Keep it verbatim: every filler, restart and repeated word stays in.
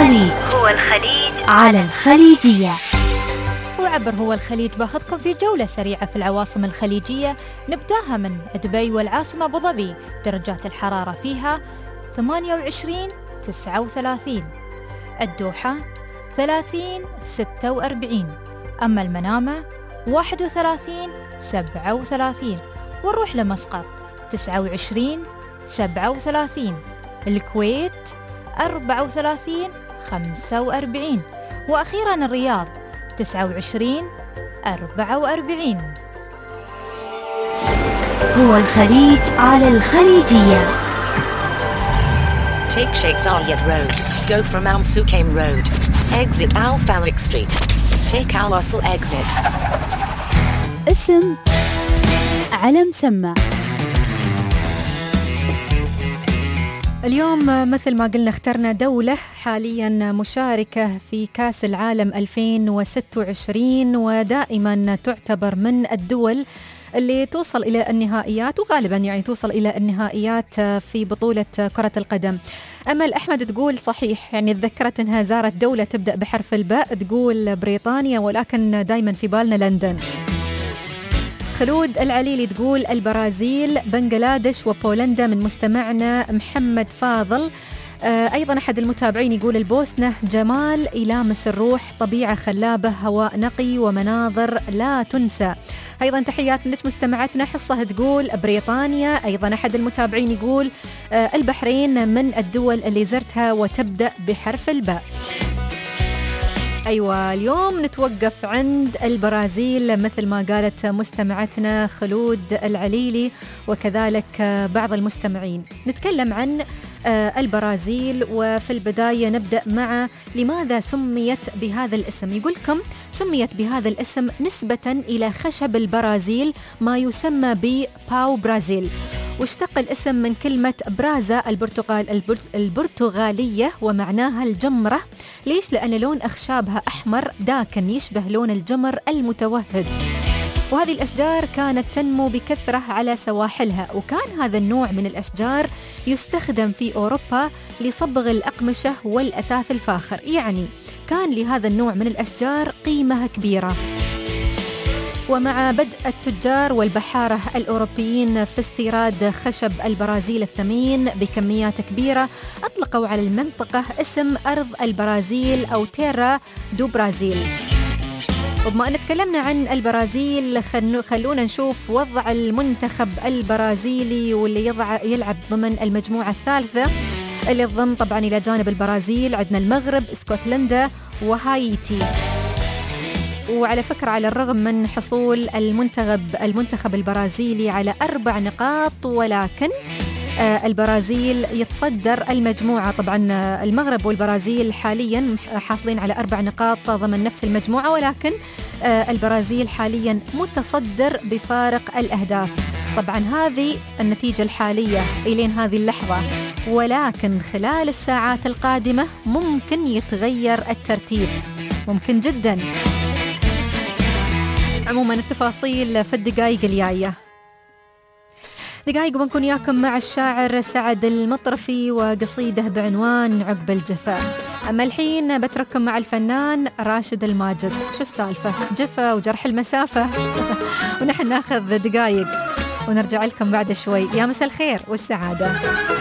الخليج هو الخليج على الخليجية. وعبر هو الخليج باخذكم في جولة سريعة في العواصم الخليجية. نبداها من دبي والعاصمة أبو ظبي، درجات الحرارة فيها ثمانية وعشرين تسعة وثلاثين، الدوحة ثلاثين ستة وأربعين، أما المنامة واحد وثلاثين سبعة وثلاثين، ونروح لمسقط تسعة وعشرين سبعة وثلاثين، الكويت أربعة وثلاثين خمسة وأربعين، وأخيرا الرياض تسعة وعشرين أربعة وأربعين. هو الخليج على الخليجية. Take Sheikh Zayed Road. Go from Al Sukaim Road. Exit Al Falak Street. Take Al Wasl exit. اسم على مسمى. اليوم مثل ما قلنا اخترنا دولة حاليا مشاركة في كأس العالم ألفين وستة وعشرين، ودائما تعتبر من الدول اللي توصل إلى النهائيات، وغالبا يعني توصل إلى النهائيات في بطولة كرة القدم. أمل أحمد تقول صحيح، يعني تذكرت أنها زارت دولة تبدأ بحرف الباء، تقول بريطانيا، ولكن دايما في بالنا لندن. خلود العليلي تقول البرازيل، بنغلاديش وبولندا من مستمعنا محمد فاضل. آه أيضا أحد المتابعين يقول البوسنة، جمال يلامس الروح، طبيعة خلابة، هواء نقي ومناظر لا تنسى. أيضا تحيات لك مستمعتنا حصة تقول بريطانيا. أيضا أحد المتابعين يقول آه البحرين من الدول اللي زرتها وتبدأ بحرف الباء. أيوة اليوم نتوقف عند البرازيل مثل ما قالت مستمعتنا خلود العليلي وكذلك بعض المستمعين. نتكلم عن البرازيل، وفي البداية نبدأ مع لماذا سميت بهذا الاسم. يقولكم سميت بهذا الاسم نسبة إلى خشب البرازيل ما يسمى بباو برازيل، واشتق الاسم من كلمة برازا البرتغال البرتغالية ومعناها الجمرة. ليش؟ لأن لون أخشابها أحمر داكن يشبه لون الجمر المتوهج، وهذه الأشجار كانت تنمو بكثرة على سواحلها، وكان هذا النوع من الأشجار يستخدم في أوروبا لصبغ الأقمشة والأثاث الفاخر، يعني كان لهذا النوع من الأشجار قيمة كبيرة. ومع بدء التجار والبحارة الأوروبيين في استيراد خشب البرازيل الثمين بكميات كبيرة، أطلقوا على المنطقة اسم أرض البرازيل أو تيرا دو برازيل. وبما أن تكلمنا عن البرازيل، خلونا نشوف وضع المنتخب البرازيلي واللي يضع يلعب ضمن المجموعة الثالثة اللي تضم طبعا إلى جانب البرازيل عندنا المغرب، اسكتلندا وهايتي. وعلى فكرة على الرغم من حصول المنتخب المنتخب البرازيلي على أربع نقاط، ولكن آه البرازيل يتصدر المجموعة. طبعا المغرب والبرازيل حاليا حاصلين على أربع نقاط ضمن نفس المجموعة، ولكن آه البرازيل حاليا متصدر بفارق الأهداف. طبعا هذه النتيجة الحالية إلين هذه اللحظة، ولكن خلال الساعات القادمة ممكن يتغير الترتيب، ممكن جدا. عموما التفاصيل في الدقائق الجاية. دقائق بنكون ياكم مع الشاعر سعد المطرفي وقصيده بعنوان عقب الجفا. أما الحين بترككم مع الفنان راشد الماجد. شو السالفة؟ جفا وجرح المسافة. ونحن ناخذ دقائق ونرجع لكم بعد شوي. يا مساء الخير والسعادة.